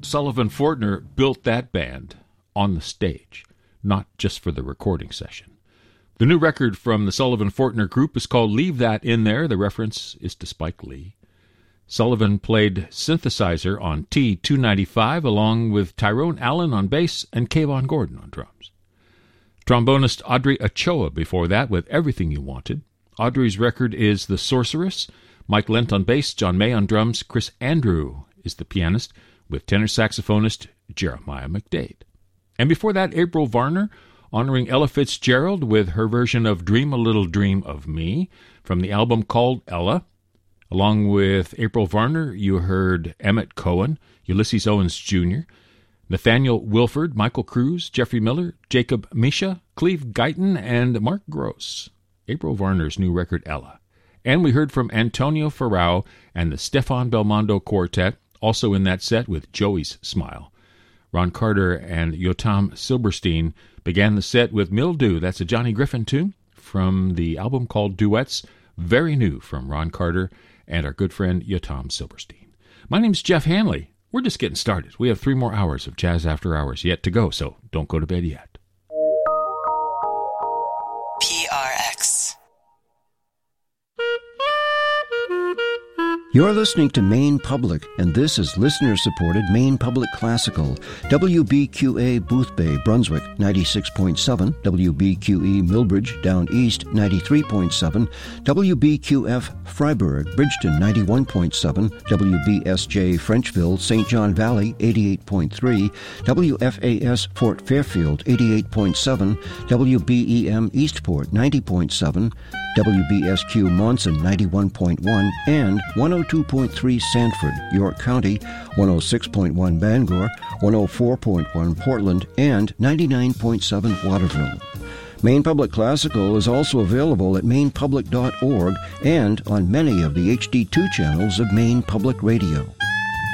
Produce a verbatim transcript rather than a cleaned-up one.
Sullivan Fortner built that band on the stage, not just for the recording session. The new record from the Sullivan Fortner Group is called Leave That In There. The reference is to Spike Lee. Sullivan played synthesizer on T two ninety-five along with Tyrone Allen on bass and Kayvon Gordon on drums. Trombonist Audrey Ochoa before that with Everything You Wanted. Audrey's record is The Sorceress. Mike Lent on bass, John May on drums. Chris Andrew is the pianist with tenor saxophonist Jeremiah McDade. And before that, April Varner honoring Ella Fitzgerald with her version of Dream a Little Dream of Me from the album called Ella. Along with April Varner, you heard Emmett Cohen, Ulysses Owens Junior, Nathaniel Wilford, Michael Cruz, Jeffrey Miller, Jacob Misha, Cleve Guyton, and Mark Gross. April Varner's new record, Ella. And we heard from Antonio Ferrao and the Stefan Belmondo Quartet, also in that set with Joey's Smile. Ron Carter and Yotam Silberstein began the set with Mildew. That's a Johnny Griffin tune from the album called Duets, very new from Ron Carter and our good friend Yotam Silberstein. My name's Jeff Hanley. We're just getting started. We have three more hours of Jazz After Hours yet to go, so don't go to bed yet. P R X. You're listening to Maine Public, and this is listener-supported Maine Public Classical. W B Q A Boothbay, Brunswick, ninety-six point seven. W B Q E Millbridge, Down East, ninety-three point seven. W B Q F Freiburg, Bridgeton, ninety-one point seven. W B S J Frenchville, Saint John Valley, eighty-eight point three. W F A S Fort Fairfield, eighty-eight point seven. W B E M Eastport, ninety point seven. W B S Q Monson, ninety-one point one, and one oh two point three Sanford, York County, one oh six point one Bangor, one oh four point one Portland, and ninety-nine point seven Waterville. Maine Public Classical is also available at maine public dot org and on many of the H D two channels of Maine Public Radio.